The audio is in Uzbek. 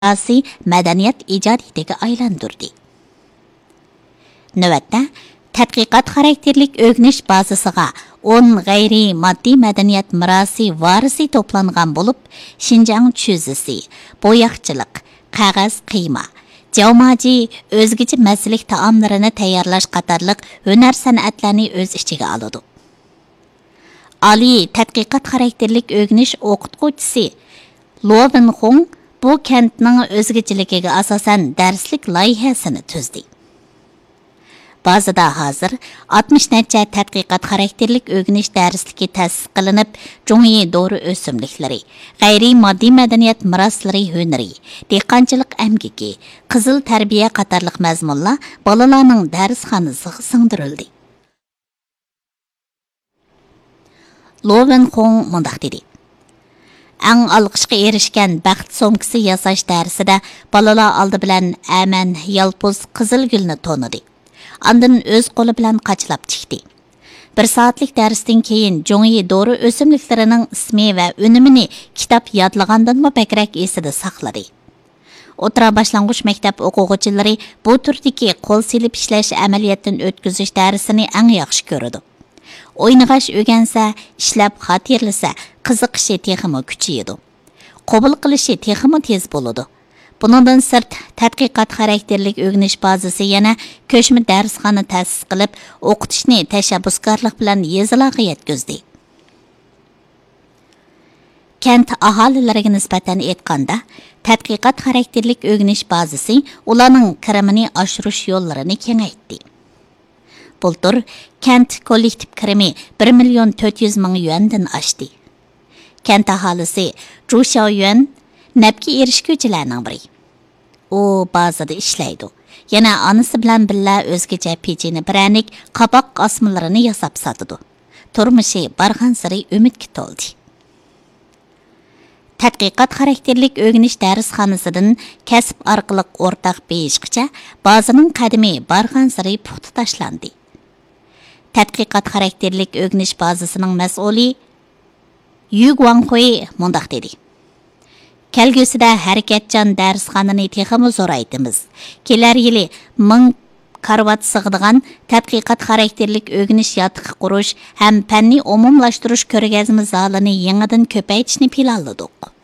siyosiy madaniyat ijodiyatiga aylantirdi. Navbatda tadqiqot xarakterlik o'rganish bazasiga 10 g'ayriy moddiy madaniyat mirosi varisi to'plangan bo'lib, Xinjiang cho'zisi, bo'yoqchilik, qog'oz qiyma, javmaji, o'zgacha mazalik taomlarini tayyorlash qatorliq hunar san'atlarni o'z ichiga oladi. Oliy tadqiqot xarakterlik o'rganish o'qituvchisi Luo Wenhong bu kentning o'zgachiligiga asosan darslik loyihasini tuzdi. Bazada hozir 60 necha tadqiqot xarakterlik o'rganish darsligi ta'sis qilinib, Zhongyi dori o'simliklari, g'ayriy moddiy madaniyat miroslari hunari, dehqonchilik amgiki, qizil tarbiya qatorliq mazmunlar bolalarning darsxonasiga singdirildi. Luo Wenhong mundaq dedi: Ang alqışqa erishgan baxt somkisi yasash darsida bolalar oldi bilan aman yalpuz qizil gulni to'nidi. Andan o'z qo'li bilan qachlab chiqdi. 1 soatlik darsdan keyin Zhongyi dori o'simliklarining ismi va unumini kitob yodlagandan bakrak esida saqladi. O'tira boshlang'ich maktab o'quvchilari bu turdagi qo'l silib ishlash amaliyotdan o'tkazish darsini eng yaxshi ko'radi. O'ynag'ash o'rgansa, ishlab xotirlasa, qiziqishi texmi kuchayadi. Qabul qilishi texmi tez bo'ladi. Bundan sirt tadqiqot xarakterlik o'rganish bazasi yana ko'chma darsxona ta'sis qilib, o'qitishni tashabbuskorlik bilan yezilarga yetkazdi. Kent aholilariga nisbatan aytganda, tadqiqot xarakterlik o'rganish bazasi ularning kirimini oshirish yo'llarini kengaytdi. Bultur kent kollektiv kirimi 1.400.000 yuandan oshdi. Kent aholisi Zhu Xiaoyuan nabga erishguvchilarning biri. U bazada ishlaydi. Yana onasi bilan birga o'zgacha pechini biranik, qaboq osmonlarini yasab sotadi. Turmushi bargan sari umidga to'ldi. Tadqiqot xarakterlik o'rganish darsxonasidan kasb orqali o'rtaq beshqcha bazaning qadimi bargan sari puxta tashlandi. Tadqiqot xarakterlik o'rganish bazasining mas'uli Yu Guanghui mundaq dedi: Kelgusida harakatchan darsxonani texmi zo'raytimiz. Kelar yili 1000 karvat sig'digan tadqiqot xarakterlik o'rganish yotiqi qurish ham fanni umumlashtirish ko'rgazma zalini yangidan ko'paytirishni planladik.